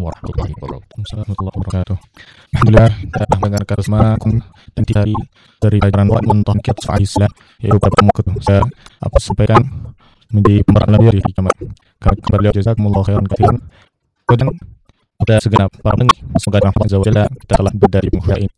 warahmatullahi wabarakatuh. Assalamualaikum warahmatullahi wabarakatuh. Alhamdulillah, kita mendengarkan semakum dan dari pelajaran Wa'ad Muntah Kiat Soal Islam, yaitu beberapa mukut saya sampaikan menjadi pemberangan diri kembali. Kembali jazakumullah khairan katsiran. Dan kita segenap para pendengar, semoga Allah Azza wa Jalla kita telah berdari penghujung ini.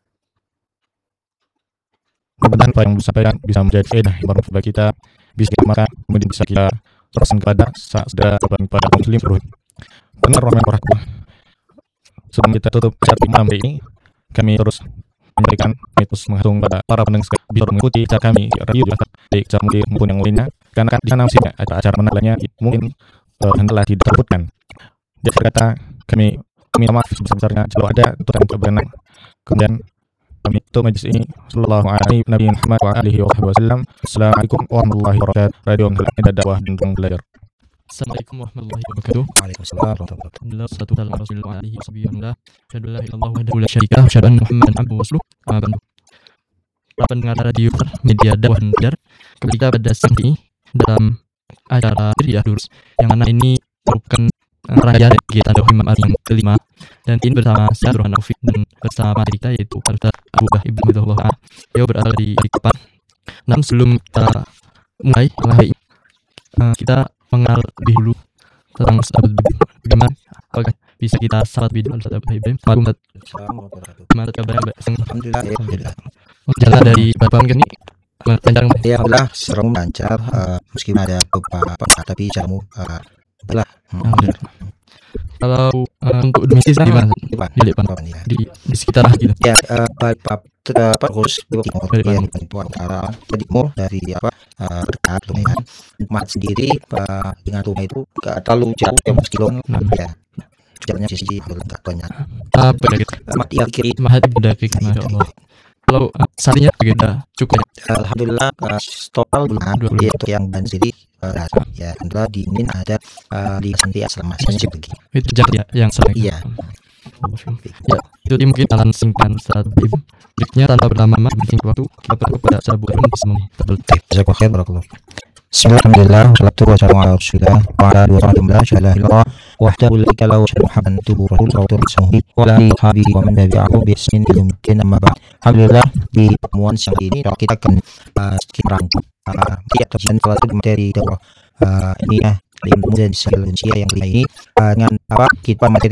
Mudah-mudahan apa yang disampaikan bisa menjadi faedah yang bermanfaat bagi kita, bisa kita makan, kemudian bisa kita teruskan kepada saudara kepada muslim seluruh. Benar rahmatullah. Sebelum kita tutup acara malam hari ini, kami terus memberikan terus menghitung pada para pendengar bisa mengikuti acara kami di radio baik acara mungkin maupun yang lainnya, karena kan di sana masih ada acara menariknya mungkin hendaklah diterbitkan. Jadi kata kami minta maaf sebesar-besarnya kalau ada tutupan kebenaran. Kemudian kami tutup majlis ini. Sallallahu alaihi Nabi Muhammad wa alihi wa sallam. Assalamualaikum warahmatullahi wabarakatuh. Radio Medan Dakwah dan Belajar. Assalamualaikum warahmatullahi wabarakatuh. Waalaikumsalam warahmatullahi wabarakatuh. Alhamdulillah salatu wassalamu ala Rasulillah wa alihi washabihi. Asyhadu an la ilaha illallah wahdahu la syarika lahu wa asyhadu anna Muhammadan abduhu wa rasuluh. Amma ba'du. Para pendengar radio media dakwah dan belajar, kembali kita pada siang ini dalam acara Riyah Durus yang mana ini merupakan rangkaian kegiatan dakwah Imam Ali yang kelima, dan ini bersama saya Durhan Naufik dan bersama materi kita yaitu Ustaz Abu Bakar Ibnu Hidayatullah. Beliau berada di depan. Namun sebelum kita mulai kita mengenal lebih dulu tentang Ustaz Abu Bakar. Bagaimana? Oke, bisa kita salat video Ustaz Abu Bakar. Gimana kabarnya? Alhamdulillah. Jalan dari Bapak mungkin ini lancar. Ya alhamdulillah secara lancar, meskipun ada beberapa tapi jamu belah. Kalau untuk domestik di mana? Di depan, di sekitar gitu. Ya, terdapat khusus di yang antara timur dari dekat lumayan. Mat sendiri dengan rumah itu gak terlalu jauh, 15 kilo. Ya, jalannya sisi enggak banyak. Apa gitu? Mat yang kiri. Mahati Budakik, masya Allah. Kalau saatnya kita cukup. Alhamdulillah total belum untuk yang ban sendiri ya alhamdulillah dingin ada di Santi Aslam masih pergi. Itu jarak ya yang sering. Iya. Ya, itu mungkin akan singkat saat berikutnya tanpa berlama-lama bikin waktu kita berlaku pada saat bulan bisa memperbaiki. Jazakallahu barakallahu. Bismillahirrahmanirrahim. Wassalatu wassalamu ala Rasulillah wa ala alihi wa sahbihi la ilaha illallah wahdahu la syarika lahu wa Muhammadan abduhu wa rasuluhu wa ala alihi wa man tabi'ahu bi ihsanin ila yaumil din amma ba'd. Alhamdulillah di pertemuan siang ini kita akan sekiranya kajian salah satu materi dakwah ini ya yang kemudian bisa lansia yang ini dengan apa kita materi